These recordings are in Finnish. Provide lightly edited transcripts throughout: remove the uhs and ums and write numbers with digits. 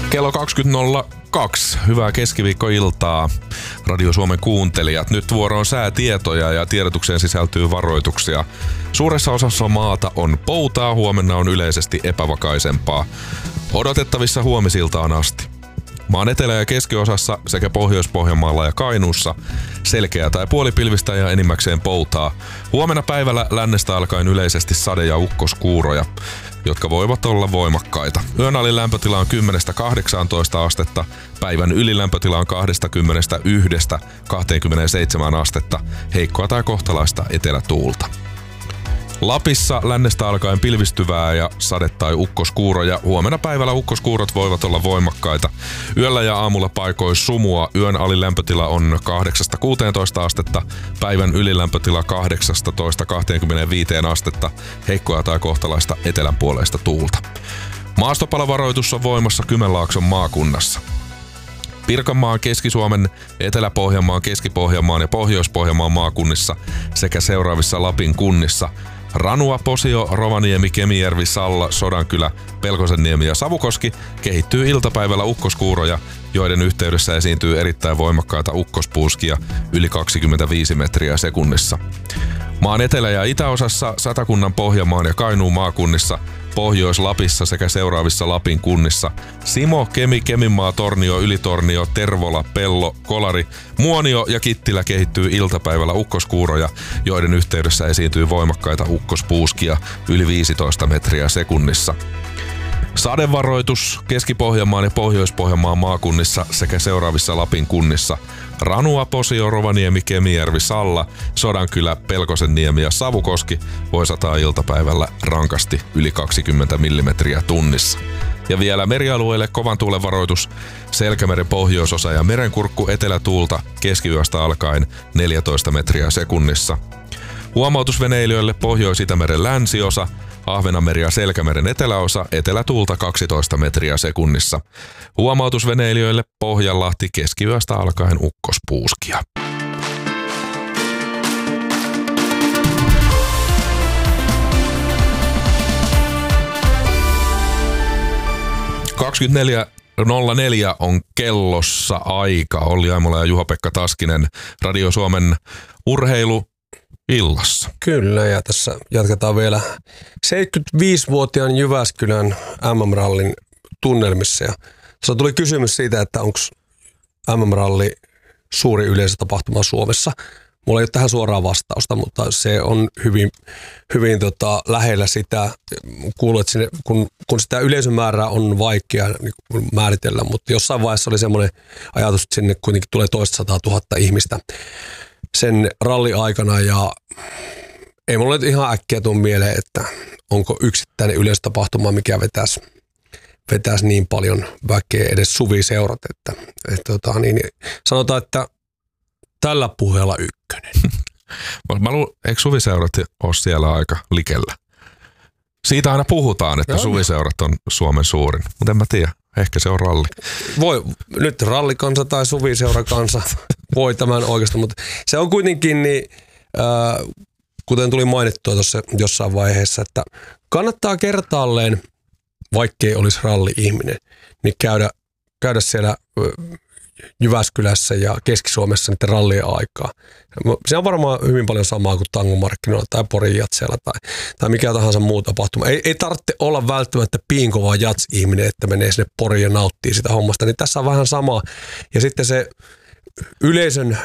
Kello 20.02. Hyvää keskiviikkoiltaa, Radio Suomen kuuntelijat. Nyt vuoroon säätietoja ja tiedotukseen sisältyy varoituksia. Suuressa osassa maata on poutaa, huomenna on yleisesti epävakaisempaa. Odotettavissa huomisiltaan asti. Maan etelä- ja keskiosassa sekä Pohjois-Pohjanmaalla ja Kainuussa selkeää tai puolipilvistä ja enimmäkseen poutaa. Huomenna päivällä lännestä alkaen yleisesti sade- ja ukkoskuuroja, jotka voivat olla voimakkaita. Yön alin lämpötila on 10-18 astetta, päivän ylilämpötila on 21-27 astetta, heikkoa tai kohtalaista etelätuulta. Lapissa lännestä alkaen pilvistyvää ja sade- tai ukkoskuuroja. Huomenna päivällä ukkoskuurot voivat olla voimakkaita. Yöllä ja aamulla paikoissa sumua. Yön alilämpötila on 8-16 astetta, päivän ylilämpötila 18-25 astetta, heikkoa tai kohtalaista etelänpuoleista tuulta. Maastopalovaroitus on voimassa Kymenlaakson maakunnassa. Pirkanmaan, Keski-Suomen, Etelä-Pohjanmaan, Keski-Pohjanmaan ja Pohjois-Pohjanmaan maakunnissa sekä seuraavissa Lapin kunnissa Ranua, Posio, Rovaniemi, Kemijärvi, Salla, Sodankylä, Pelkosenniemi ja Savukoski kehittyy iltapäivällä ukkoskuuroja, joiden yhteydessä esiintyy erittäin voimakkaita ukkospuuskia yli 25 metriä sekunnissa. Maan etelä- ja itäosassa Satakunnan, Pohjanmaan ja Kainuun maakunnissa, Pohjois-Lapissa sekä seuraavissa Lapin kunnissa Simo, Kemi, Keminmaa, Tornio, Ylitornio, Tervola, Pello, Kolari, Muonio ja Kittilä kehittyy iltapäivällä ukkoskuuroja, joiden yhteydessä esiintyy voimakkaita ukkospuuskia yli 15 metriä sekunnissa. Sadevaroitus Keski-Pohjanmaan ja Pohjois-Pohjanmaan maakunnissa sekä seuraavissa Lapin kunnissa Ranua, Posio, Rovaniemi, Kemijärvi, Salla, Sodankylä, Pelkosenniemi ja Savukoski voi sataa iltapäivällä rankasti yli 20 millimetriä tunnissa. Ja vielä merialueille kovan tuulen varoitus Selkämeren pohjoisosa ja Merenkurkku etelätuulta keskiyöstä alkaen 14 metriä sekunnissa. Huomautus veneilijöille Pohjois-Itämeren länsiosa, Ahvenanmeri ja Selkämeren eteläosa, etelätuulta 12 metriä sekunnissa. Huomautus veneilijöille Pohjanlahti keskiyöstä alkaen ukkospuuskia. ...24.04 on kellossa aika. Olli Aimola ja Juha-Pekka Taskinen Radio Suomen urheiluillassa. Kyllä, ja tässä jatketaan vielä 75-vuotiaan Jyväskylän MM-rallin tunnelmissa. Ja tässä tuli kysymys siitä, että onko MM-ralli suuri yleisötapahtuma Suomessa. Mulla ei ole tähän suoraa vastausta, mutta se on hyvin lähellä sitä. Kuuluu, että sinne, kun sitä yleisön määrää on vaikea niin määritellä, mutta jossain vaiheessa oli semmoinen ajatus, että sinne kuitenkin tulee 200 000 ihmistä sen ralli aikana, ja ei mulle ihan äkkiä tule mieleen, että onko yksittäinen yleisötapahtuma, mikä vetäisi niin paljon väkeä, edes suviseurat, että sanotaan, että tällä puheella ykkönen. Eikö suviseurat ole siellä aika likellä? Siitä aina puhutaan, että suviseurat on Suomen suurin, mutta en mä tiedä. Ehkä se on ralli. Nyt rallikansa tai suviseurakansa voi tämän oikeastaan, mutta se on kuitenkin, kuten tuli mainittua tuossa jossain vaiheessa, että kannattaa kertaalleen, vaikkei olisi ralli-ihminen, niin käydä siellä Jyväskylässä ja Keski-Suomessa niiden rallien aikaa. Se on varmaan hyvin paljon samaa kuin tangomarkkinoilla tai Porin jatseilla tai mikä tahansa muu tapahtuma. Ei tarvitse olla välttämättä piinkova jats-ihminen, että menee sinne Poriin ja nauttii sitä hommasta. Niin tässä on vähän samaa. Ja sitten se yleisön,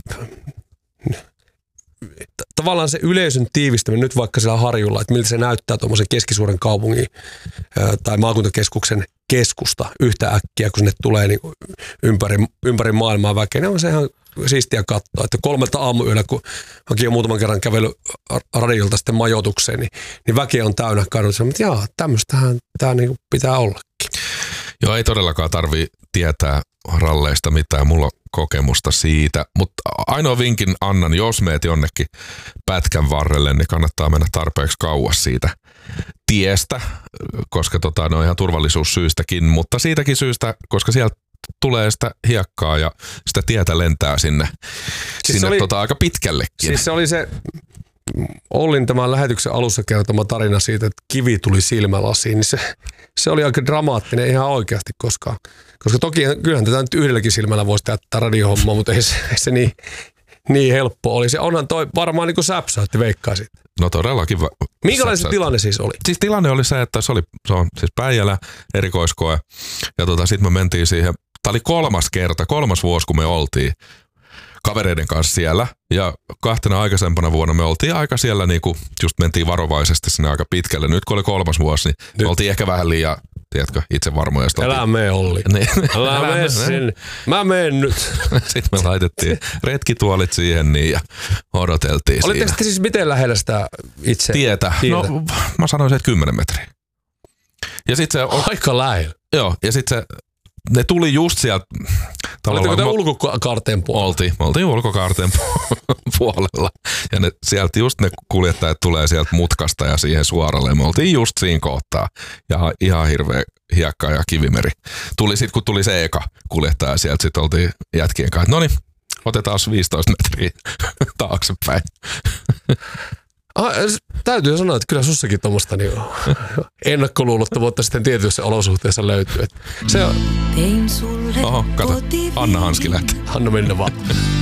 tavallaan se yleisön tiivistäminen nyt vaikka siellä Harjulla, että miltä se näyttää tuommoisen keskisuuren kaupungin tai maakuntakeskuksen keskusta yhtä äkkiä, kun sinne tulee niin ympäri maailmaa väkeä. Ne on se ihan siistiä katsoa, että 3 aamuyöllä, kun mäkin jo muutaman kerran kävellyt radiolta sitten majoitukseen, niin väkeä on täynnä kadut. Mutta jaa, tämmöistähän tämä niin pitää ollakin. Joo, ei todellakaan tarvitse tietää ralleista mitään. Mulla on kokemusta siitä, mutta ainoa vinkin annan, jos meet jonnekin pätkän varrelle, niin kannattaa mennä tarpeeksi kauas siitä tiestä, koska ne on ihan turvallisuussyystäkin, mutta siitäkin syystä, koska sieltä tulee sitä hiekkaa ja sitä tietä lentää sinne aika pitkällekin. Siis se oli se, Ollin tämän lähetyksen alussa kertoma tarina siitä, että kivi tuli silmälasiin, niin se oli aika dramaattinen ihan oikeasti, koska toki kyllähän tätä nyt yhdelläkin silmällä voisi tehdä tätä radiohommaa, mutta ei se niin helppo oli. Se onhan toi varmaan niin kuin säpsäytti, veikkaisit. No todellakin. Minkälainen se tilanne siis oli? Siis tilanne oli se, että se on siis Päijälä erikoiskoe ja sitten me mentiin siihen. Tämä oli kolmas vuosi, kun me oltiin kavereiden kanssa siellä. Ja 2 aikaisempana vuonna me oltiin aika siellä, niin kuin just mentiin varovaisesti sinne aika pitkälle. Nyt kun oli 3. vuosi, niin me oltiin ehkä vähän liian, tiedätkö, itsevarmoja. Älä mene, Olli. Niin. Älä mene sinne. Mä menen nyt. Sitten me laitettiin retkituolit siihen niin ja odoteltiin. Olitteko te siis miten lähellä sitä itse tietä? No mä sanoisin, että 10 metriä. Ja sit se aika lähellä. Joo, ja sitten ne tuli just sieltä. Olitteko te ulkokaarteen puolella? Me oltiin ulkokaarteen puolella. Ja sieltä just ne kuljettajat tulee sieltä mutkasta ja siihen suoralle. Me oltiin just siinä kohtaa. Ja ihan hirveä hiekka ja kivimeri. Tuli sitten, kun tuli se eka kuljettaja sieltä, sitten oltiin jätkien kanssa. Noniin, otetaan 15 metriä taaksepäin. Täytyy sanoa, että kyllä sussakin tuommoista niin ennakkoluulottomuutta sitten tietyissä olosuhteissa löytyy. Se on... Oho, kato. Anna Hanski lähti. Anna mennä vaan.